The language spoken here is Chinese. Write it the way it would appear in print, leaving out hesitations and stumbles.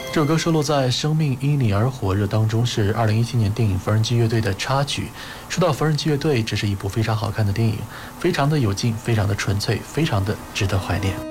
这首歌收录在《生命因你而火热》当中，是2017年电影《缝纫机乐队》的插曲。说到缝纫机乐队，这是一部非常好看的电影，非常的有劲，非常的纯粹，非常的值得怀念。